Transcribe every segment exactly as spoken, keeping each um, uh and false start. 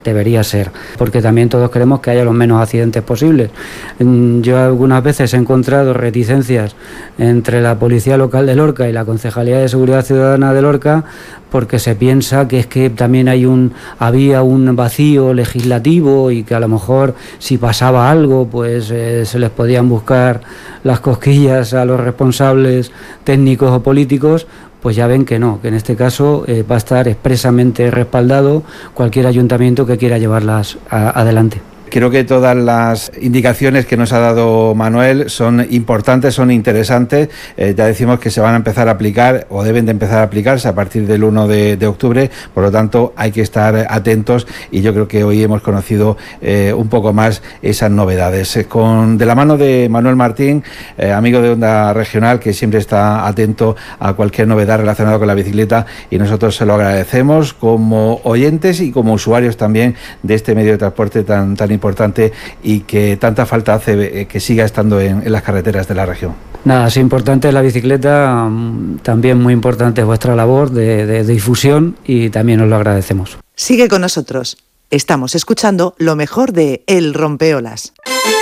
Debería ser, porque también todos queremos que haya los menos accidentes posibles. Yo algunas veces he encontrado reticencias entre la Policía Local de Lorca y la Concejalía de Seguridad Ciudadana de Lorca, porque se piensa que es que también hay un había un vacío legislativo y que a lo mejor si pasaba algo pues eh, se les podían buscar las cosquillas a los responsables técnicos o políticos. Pues ya ven que no, que en este caso eh, va a estar expresamente respaldado cualquier ayuntamiento que quiera llevarlas a, adelante. Creo que todas las indicaciones que nos ha dado Manuel son importantes, son interesantes. Eh, ya decimos que se van a empezar a aplicar o deben de empezar a aplicarse a partir del uno de, de octubre. Por lo tanto, hay que estar atentos y yo creo que hoy hemos conocido eh, un poco más esas novedades. Eh, con de la mano de Manuel Martín, eh, amigo de Onda Regional, que siempre está atento a cualquier novedad relacionada con la bicicleta, y nosotros se lo agradecemos como oyentes y como usuarios también de este medio de transporte tan, tan importante. importante y que tanta falta hace que siga estando en, en las carreteras de la región. Nada, es importante la bicicleta, también muy importante vuestra labor de, de, de difusión y también os lo agradecemos. Sigue con nosotros. Estamos escuchando lo mejor de El Rompeolas.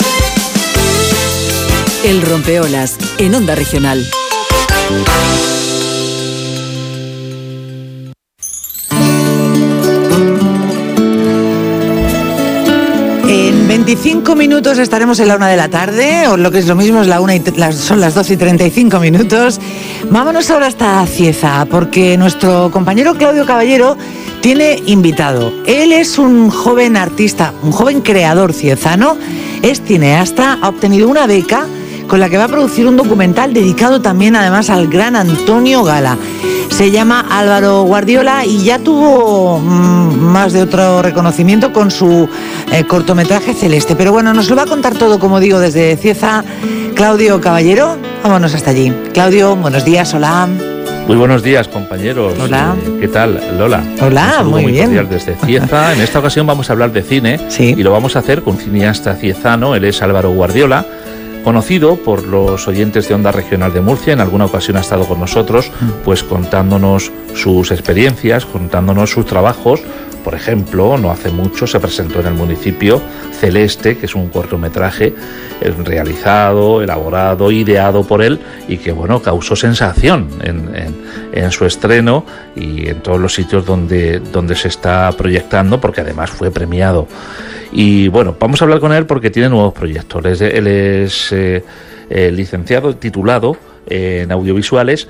El Rompeolas, en Onda Regional. En veinticinco minutos estaremos en la una de la tarde, o lo que es lo mismo, es la una y las, son las dos y treinta y cinco minutos. Vámonos ahora hasta Cieza, porque nuestro compañero Claudio Caballero tiene invitado. Él es un joven artista, un joven creador ciezano, es cineasta, ha obtenido una beca con la que va a producir un documental dedicado también además al gran Antonio Gala. Se llama Álvaro Guardiola y ya tuvo mmm, más de otro reconocimiento con su eh, cortometraje Celeste. Pero bueno, nos lo va a contar todo, como digo, desde Cieza, Claudio Caballero. Vámonos hasta allí. Claudio, buenos días, hola. Muy buenos días, compañeros. Hola. Eh, ¿Qué tal, Lola? Hola, muy, muy bien. cordial desde Cieza. En esta ocasión vamos a hablar de cine, sí, y lo vamos a hacer con un cineasta ciezano. Él es Álvaro Guardiola, conocido por los oyentes de Onda Regional de Murcia. En alguna ocasión ha estado con nosotros, pues contándonos sus experiencias, contándonos sus trabajos. Por ejemplo, no hace mucho se presentó en el municipio Celeste, que es un cortometraje realizado, elaborado, ideado por él, y que bueno, causó sensación en, en, en su estreno y en todos los sitios donde, donde se está proyectando, porque además fue premiado. Y bueno, vamos a hablar con él porque tiene nuevos proyectos. Él es, él es eh, eh, licenciado, titulado eh, en audiovisuales,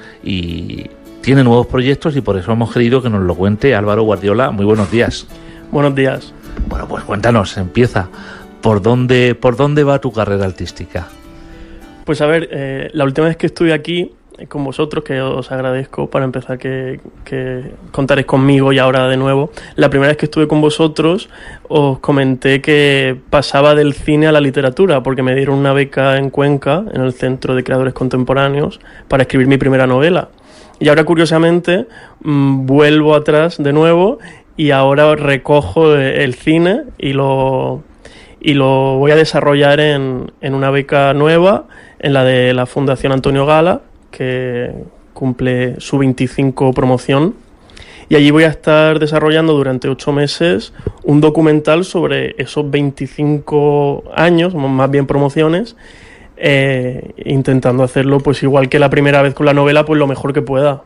y tiene nuevos proyectos, y por eso hemos querido que nos lo cuente Álvaro Guardiola. Muy buenos días. Buenos días. Bueno, pues cuéntanos, empieza. ¿Por dónde, por dónde va tu carrera artística? Pues a ver, eh, la última vez que estuve aquí con vosotros, que os agradezco para empezar que, que contaréis conmigo y ahora de nuevo, la primera vez que estuve con vosotros os comenté que pasaba del cine a la literatura, porque me dieron una beca en Cuenca, en el Centro de Creadores Contemporáneos, para escribir mi primera novela. Y ahora, curiosamente, mmm, vuelvo atrás de nuevo y ahora recojo el cine y lo, y lo voy a desarrollar en, en una beca nueva, en la de la Fundación Antonio Gala, que cumple su veinticinco promoción. Y allí voy a estar desarrollando durante ocho meses un documental sobre esos veinticinco años, más bien promociones, eh, intentando hacerlo pues igual que la primera vez con la novela, pues lo mejor que pueda.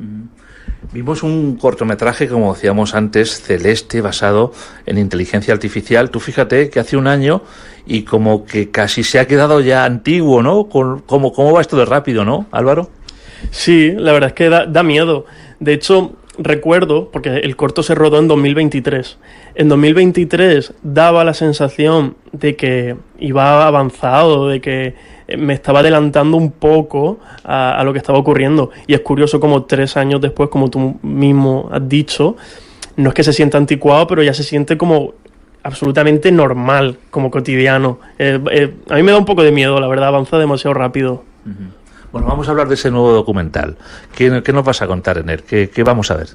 Vimos un cortometraje, como decíamos antes, Celeste, basado en inteligencia artificial. Tú fíjate que hace un año y como que casi se ha quedado ya antiguo, ¿no? ¿Cómo, cómo va esto de rápido, no, Álvaro? Sí, la verdad es que da, da miedo. De hecho, recuerdo, porque el corto se rodó en dos mil veintitrés. En dos mil veintitrés daba la sensación de que iba avanzado, de que me estaba adelantando un poco a, a lo que estaba ocurriendo. Y es curioso como tres años después, como tú mismo has dicho, no es que se sienta anticuado, pero ya se siente como absolutamente normal, como cotidiano. Eh, eh, a mí me da un poco de miedo, la verdad, avanza demasiado rápido. Uh-huh. Bueno, vamos a hablar de ese nuevo documental. ¿Qué, qué nos vas a contar en él? ¿Qué, qué vamos a ver?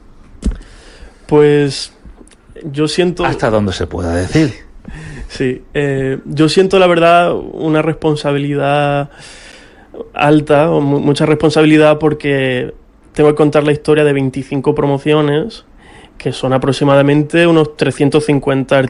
Pues yo siento... ¿Hasta dónde se pueda decir? Sí, eh, yo siento la verdad una responsabilidad alta, o mucha responsabilidad, porque tengo que contar la historia de veinticinco promociones que son aproximadamente unos trescientos cincuenta